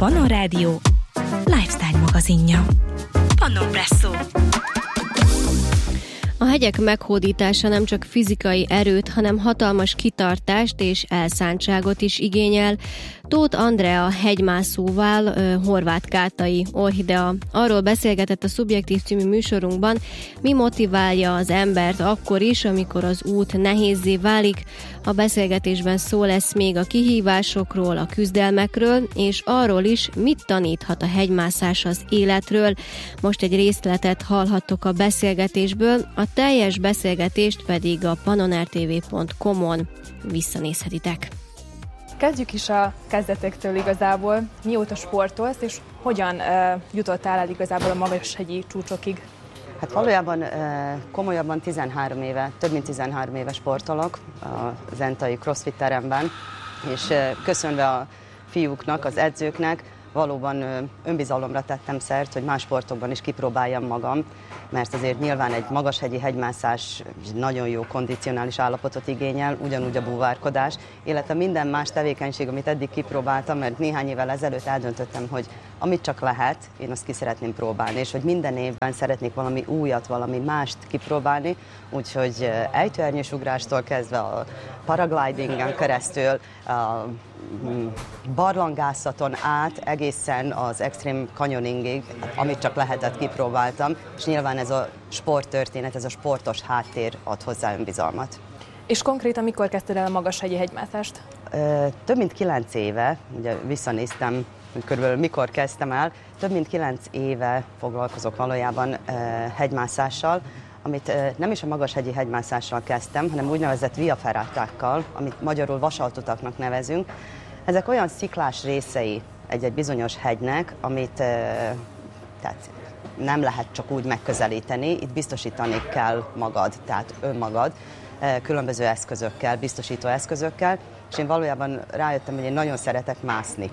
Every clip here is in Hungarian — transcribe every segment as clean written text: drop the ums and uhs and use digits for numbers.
Pannon Rádió lifestyle magazinja. Pannon Presszó. A hegyek meghódítása nem csak fizikai erőt, hanem hatalmas kitartást és elszántságot is igényel. Tóth Andrea hegymászóval, Horváth Kátai Orchidea arról beszélgetett a Szubjektív című műsorunkban, mi motiválja az embert akkor is, amikor az út nehézzé válik. A beszélgetésben szó lesz még a kihívásokról, a küzdelmekről, és arról is, mit taníthat a hegymászás az életről. Most egy részletet hallhattok a beszélgetésből, a teljes beszélgetést pedig a pannonrtv.com-on visszanézhetitek. Kezdjük is a kezdetektől igazából. Mióta sportolsz, és hogyan jutottál el igazából a magashegyi csúcsokig? Hát valójában komolyabban 13 éve, több mint 13 éve sportolok a zentai CrossFit teremben, és köszönve a fiúknak, az edzőknek, valóban önbizalomra tettem szert, hogy más sportokban is kipróbáljam magam, mert azért nyilván egy magashegyi hegymászás nagyon jó kondicionális állapotot igényel, ugyanúgy a búvárkodás, illetve minden más tevékenység, amit eddig kipróbáltam, mert néhány évvel ezelőtt eldöntöttem, hogy amit csak lehet, én azt ki szeretném próbálni, és hogy minden évben szeretnék valami újat, valami mást kipróbálni, úgyhogy ejtőernyős ugrástól kezdve a paraglidingen keresztül, a barlangászaton át egészen az extreme canyoningig, amit csak lehetett, kipróbáltam, és nyilván ez a sporttörténet, ez a sportos háttér ad hozzá önbizalmat. És konkrétan mikor kezdted el a magashegyi hegymászást? Több mint 9 éve, ugye visszanéztem, hogy körülbelül mikor kezdtem el, több mint 9 éve foglalkozok valójában hegymászással, amit nem is a magashegyi hegymászással kezdtem, hanem úgynevezett via ferratákkal, amit magyarul vasaltutaknak nevezünk. Ezek olyan sziklás részei egy bizonyos hegynek, amit tehát nem lehet csak úgy megközelíteni, itt biztosítani kell magad, tehát önmagad, különböző eszközökkel, biztosító eszközökkel, és én valójában rájöttem, hogy én nagyon szeretek mászni,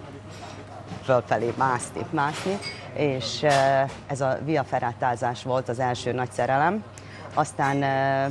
fölfelé mászni, és ez a via ferratázás volt az első nagy szerelem. Aztán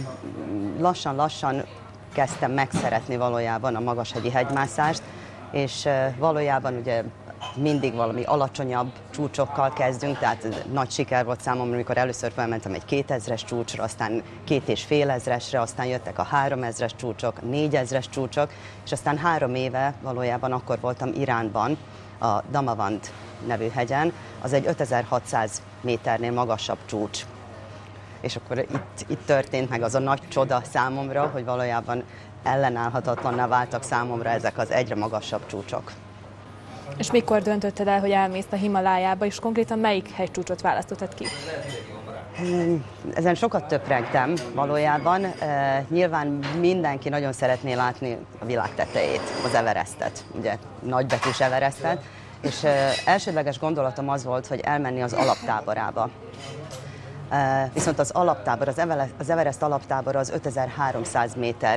lassan kezdtem megszeretni valójában a magashegyi hegymászást, és valójában ugye mindig valami alacsonyabb csúcsokkal kezdünk, tehát nagy siker volt számomra, amikor először felmentem egy 2000-es csúcsra, aztán 2500-esre, aztán jöttek a 3000-es csúcsok, 4000-es csúcsok, és aztán 3 éve valójában akkor voltam Iránban, a Damavand nevű hegyen, az egy 5600 méternél magasabb csúcs. És akkor itt történt meg az a nagy csoda számomra, hogy valójában ellenállhatatlanná váltak számomra ezek az egyre magasabb csúcsok. És mikor döntötted el, hogy elmész a Himalájába, és konkrétan melyik hegycsúcsot választottad ki? Ezen sokat töprengtem valójában. Nyilván mindenki nagyon szeretné látni a világ tetejét, az Everestet, ugye nagybetűs Everestet, és elsődleges gondolatom az volt, hogy elmenni az alaptáborába. Viszont az alaptábor, az Everest alaptábora az 5300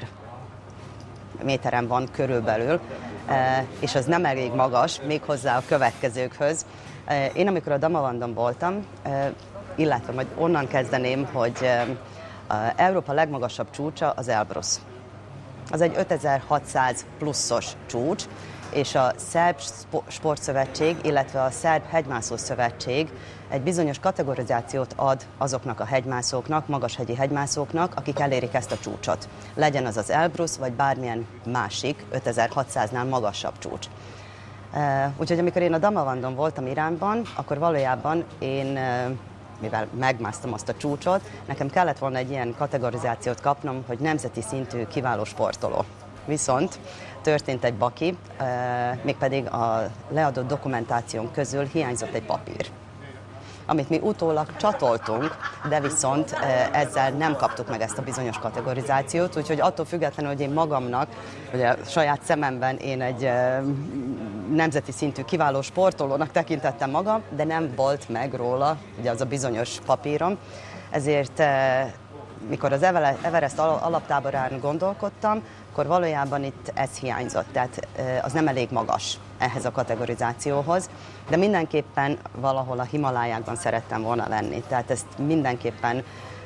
méteren van körülbelül, és az nem elég magas, méghozzá a következőkhöz. Én amikor a Damavandon voltam, illetve majd onnan kezdeném, hogy Európa legmagasabb csúcsa az Elbrus. Az egy 5600 pluszos csúcs, és a Szerb Sportszövetség, illetve a Szerb Hegymászó Szövetség egy bizonyos kategorizációt ad azoknak a hegymászóknak, magashegyi hegymászóknak, akik elérik ezt a csúcsot. Legyen az az Elbrus, vagy bármilyen másik 5600-nál magasabb csúcs. Úgyhogy amikor én a Damavandon voltam Iránban, akkor valójában én, mivel megmásztam azt a csúcsot, nekem kellett volna egy ilyen kategorizációt kapnom, hogy nemzeti szintű kiváló sportoló. Viszont történt egy baki, mégpedig a leadott dokumentáción közül hiányzott egy papír, amit mi utólag csatoltunk, de viszont ezzel nem kaptuk meg ezt a bizonyos kategorizációt, úgyhogy attól függetlenül, hogy én magamnak, ugye a saját szememben én egy nemzeti szintű kiváló sportolónak tekintettem magam, de nem volt meg róla ugye az a bizonyos papírom, ezért mikor az Everest alaptáborán gondolkodtam, akkor valójában itt ez hiányzott, tehát az nem elég magas ehhez a kategorizációhoz, de mindenképpen valahol a Himalájákban szerettem volna lenni, tehát ezt mindenképpen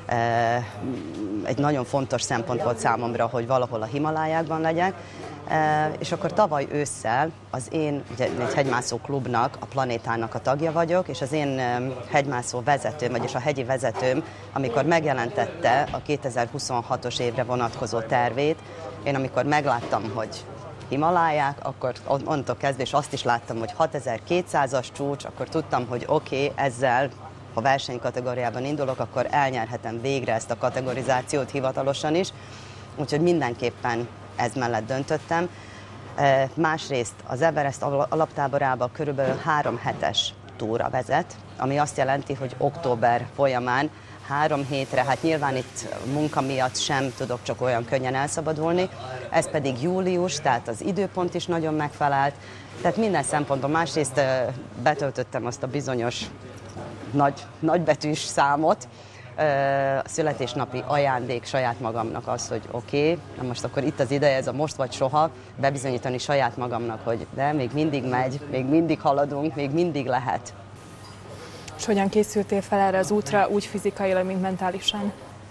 egy nagyon fontos szempont volt számomra, hogy valahol a Himalájákban legyek. És akkor tavaly ősszel ugye egy hegymászó klubnak, a Planétának a tagja vagyok, és az én hegymászó vezetőm, vagyis a hegyi vezetőm, amikor megjelentette a 2026-os évre vonatkozó tervét, én amikor megláttam, hogy Himaláják, akkor onnantól kezdve, és azt is láttam, hogy 6200-as csúcs, akkor tudtam, hogy oké, ezzel, ha versenykategóriában indulok, akkor elnyerhetem végre ezt a kategorizációt hivatalosan is, úgyhogy mindenképpen ez mellett döntöttem. Másrészt az Everest alaptáborába körülbelül 3 hetes túra vezet, ami azt jelenti, hogy október folyamán 3 hétre, hát nyilván itt munka miatt sem tudok csak olyan könnyen elszabadulni, ez pedig július, tehát az időpont is nagyon megfelelt, tehát minden szempontból. Másrészt betöltöttem azt a bizonyos nagybetűs számot, a születésnapi ajándék saját magamnak az, hogy oké, most akkor itt az ideje, ez a most vagy soha, bebizonyítani saját magamnak, hogy de még mindig megy, még mindig haladunk, még mindig lehet. És hogyan készültél fel erre az útra, úgy fizikailag, mint mentálisan?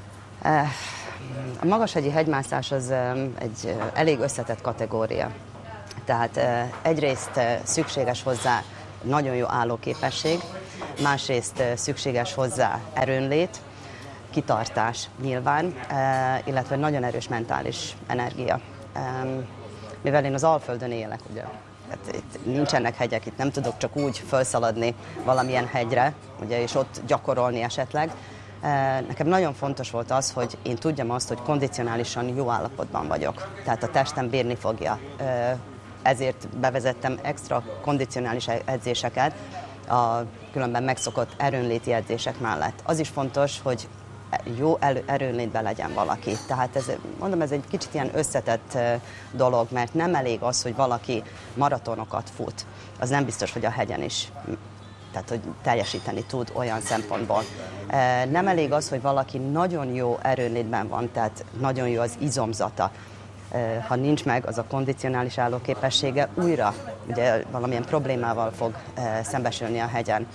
A magashegyi hegymászás az egy elég összetett kategória. Tehát egyrészt szükséges hozzá nagyon jó állóképesség, másrészt szükséges hozzá erőnlét, kitartás nyilván, illetve nagyon erős mentális energia. Mivel én az Alföldön élek, ugye, hát itt nincsenek hegyek, itt nem tudok csak úgy felszaladni valamilyen hegyre, ugye, és ott gyakorolni esetleg. Nekem nagyon fontos volt az, hogy én tudjam azt, hogy kondicionálisan jó állapotban vagyok, tehát a testem bírni fogja. Ezért bevezettem extra kondicionális edzéseket a különben megszokott erőnléti edzések mellett. Az is fontos, hogy jó erőnlétben legyen valaki. Tehát ez egy kicsit ilyen összetett dolog, mert nem elég az, hogy valaki maratonokat fut. Az nem biztos, hogy a hegyen is, tehát hogy teljesíteni tud olyan szempontból. Nem elég az, hogy valaki nagyon jó erőnlétben van, tehát nagyon jó az izomzata. Ha nincs meg az a kondicionális állóképessége, újra ugye valamilyen problémával fog szembesülni a hegyen.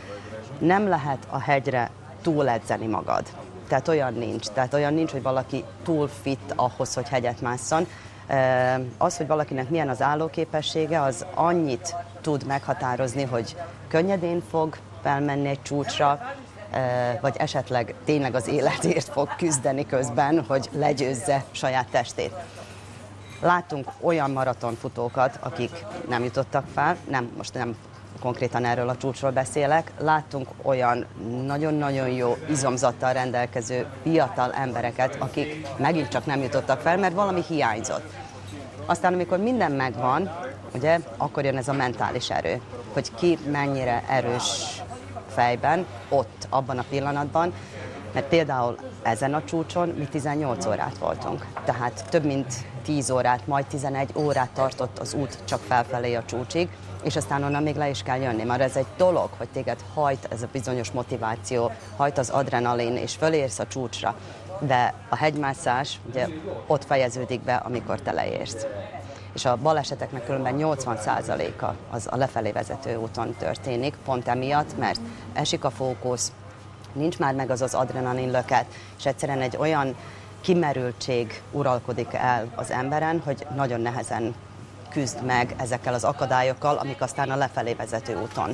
Nem lehet a hegyre túledzeni magad. Tehát olyan nincs, hogy valaki túl fit ahhoz, hogy hegyet másszon. Az, hogy valakinek milyen az állóképessége, az annyit tud meghatározni, hogy könnyedén fog felmenni egy csúcsra, vagy esetleg tényleg az életért fog küzdeni közben, hogy legyőzze saját testét. Láttunk olyan maratonfutókat, akik nem jutottak fel, most nem konkrétan erről a csúcsról beszélek, láttunk olyan nagyon-nagyon jó izomzattal rendelkező fiatal embereket, akik megint csak nem jutottak fel, mert valami hiányzott. Aztán, amikor minden megvan, ugye, akkor jön ez a mentális erő, hogy ki mennyire erős fejben, ott, abban a pillanatban, mert például ezen a csúcson mi 18 órát voltunk, tehát több mint 10 órát, majd 11 órát tartott az út csak felfelé a csúcsig, és aztán onnan még le is kell jönni, mert ez egy dolog, hogy téged hajt ez a bizonyos motiváció, hajt az adrenalin, és fölérsz a csúcsra, de a hegymászás ugye ott fejeződik be, amikor te leérsz. És a baleseteknek különben 80%-a az a lefelé vezető úton történik, pont emiatt, mert esik a fókusz, nincs már meg az adrenalin löket, és egyszerűen egy olyan kimerültség uralkodik el az emberen, hogy nagyon nehezen küzd meg ezekkel az akadályokkal, amik aztán a lefelé vezető úton,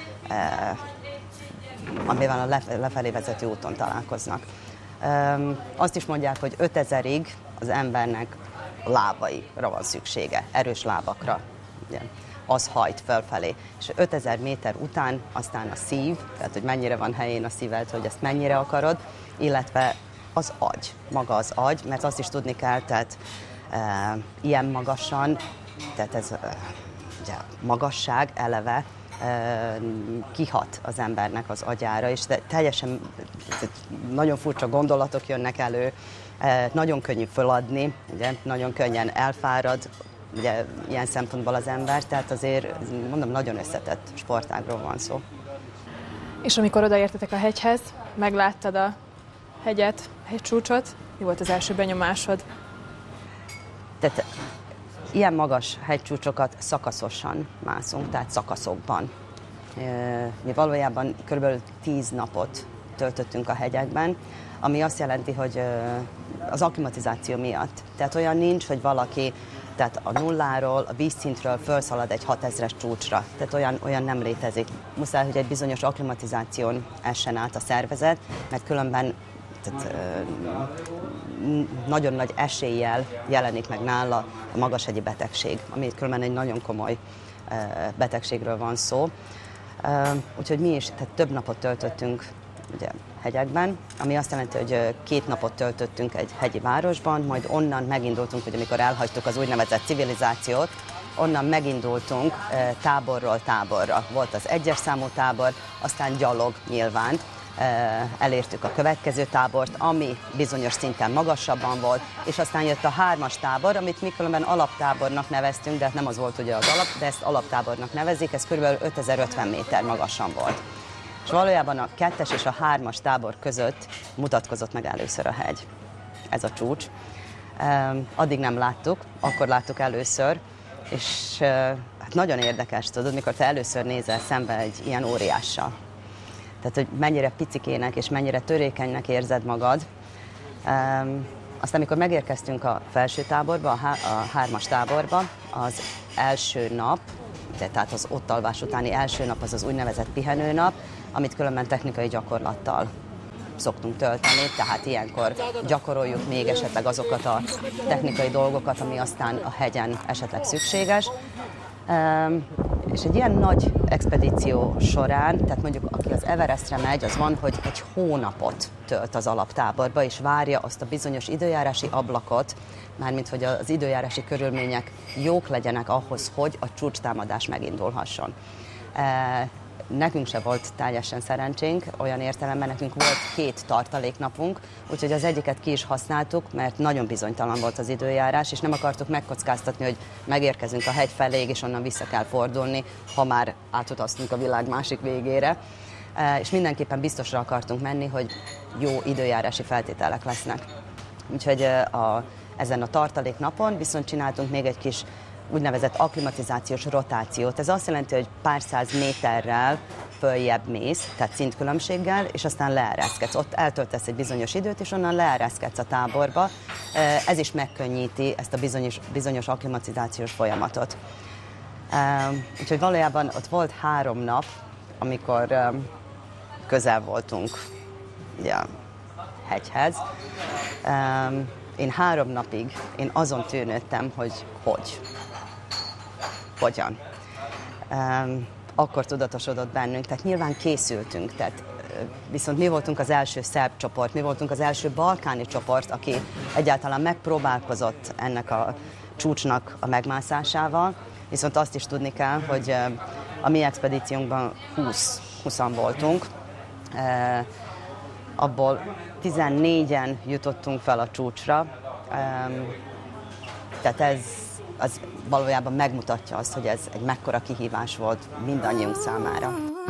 amivel a lefelé vezető úton találkoznak. Azt is mondják, hogy 5000-ig az embernek lábaira van szüksége, erős lábakra. Ugye, az hajt fölfelé. És 5000 méter után aztán a szív, tehát hogy mennyire van helyén a szíved, hogy ezt mennyire akarod, illetve az agy, maga az agy, mert azt is tudni kell, tehát ilyen magasan, tehát ez ugye, magasság eleve kihat az embernek az agyára, és teljesen nagyon furcsa gondolatok jönnek elő, nagyon könnyű föladni, ugye, nagyon könnyen elfárad, ugye, ilyen szempontból az ember, tehát azért, mondom, nagyon összetett sportágról van szó. És amikor odaértetek a hegyhez, megláttad a hegyet, hegycsúcsot, mi volt az első benyomásod? Tehát ilyen magas hegycsúcsokat szakaszosan mászunk, tehát szakaszokban. Mi valójában kb. 10 napot töltöttünk a hegyekben, ami azt jelenti, hogy az akklimatizáció miatt. Tehát olyan nincs, hogy valaki tehát a nulláról, a vízszintről felszalad egy 6000-es csúcsra. Tehát olyan nem létezik. Muszáj, hogy egy bizonyos akklimatizáción essen át a szervezet, mert különben nagyon nagy eséllyel jelenik meg nála a magashegyi betegség, ami különben egy nagyon komoly betegségről van szó. Úgyhogy mi is tehát több napot töltöttünk ugye, hegyekben, ami azt jelenti, hogy 2 napot töltöttünk egy hegyi városban, majd onnan megindultunk, hogy amikor elhagytuk az úgynevezett civilizációt, onnan megindultunk táborról táborra. Volt az 1-es számú tábor, aztán gyalog nyilván. Elértük a következő tábort, ami bizonyos szinten magasabban volt, és aztán jött a 3-as tábor, amit mi különben alaptábornak neveztünk, de hát nem az volt ugye az alap, de ezt alaptábornak nevezik, ez kb. 5050 méter magasan volt. És valójában a 2-es és a 3-as tábor között mutatkozott meg először a hegy, ez a csúcs. Addig nem láttuk, akkor láttuk először, és hát nagyon érdekes, tudod, mikor te először nézel szembe egy ilyen óriással. Tehát, hogy mennyire picikének és mennyire törékenynek érzed magad. Aztán, amikor megérkeztünk a felső táborba, a 3-as táborba, az első nap, tehát az ott alvás utáni első nap az úgynevezett pihenőnap, amit különben technikai gyakorlattal szoktunk tölteni, tehát ilyenkor gyakoroljuk még esetleg azokat a technikai dolgokat, ami aztán a hegyen esetleg szükséges. És egy ilyen nagy expedíció során, tehát mondjuk aki az Everestre megy, az van, hogy egy hónapot tölt az alaptáborba, és várja azt a bizonyos időjárási ablakot, mármint hogy az időjárási körülmények jók legyenek ahhoz, hogy a csúcstámadás megindulhasson. Nekünk se volt teljesen szerencsénk, olyan értelemben nekünk volt 2 tartaléknapunk, úgyhogy az egyiket ki is használtuk, mert nagyon bizonytalan volt az időjárás, és nem akartuk megkockáztatni, hogy megérkezünk a hegy feléig, és onnan vissza kell fordulni, ha már átutaztunk a világ másik végére. És mindenképpen biztosra akartunk menni, hogy jó időjárási feltételek lesznek. Úgyhogy ezen a tartaléknapon viszont csináltunk még egy kis úgynevezett akklimatizációs rotációt. Ez azt jelenti, hogy pár száz méterrel följebb mész, tehát szintkülönbséggel, és aztán leereszkedsz. Ott eltöltesz egy bizonyos időt, és onnan leereszkedsz a táborba. Ez is megkönnyíti ezt a bizonyos akklimatizációs folyamatot. Úgyhogy valójában ott volt 3 nap, amikor közel voltunk ugye, a hegyhez. Én 3 napig azon tűnődtem, hogy hogyan. Akkor tudatosodott bennünk, tehát nyilván készültünk, tehát viszont mi voltunk az első szerb csoport, mi voltunk az első balkáni csoport, aki egyáltalán megpróbálkozott ennek a csúcsnak a megmászásával, viszont azt is tudni kell, hogy a mi expedíciónkban 20-an voltunk, abból 14-en jutottunk fel a csúcsra, tehát ez az valójában megmutatja azt, hogy ez egy mekkora kihívás volt mindannyiunk számára.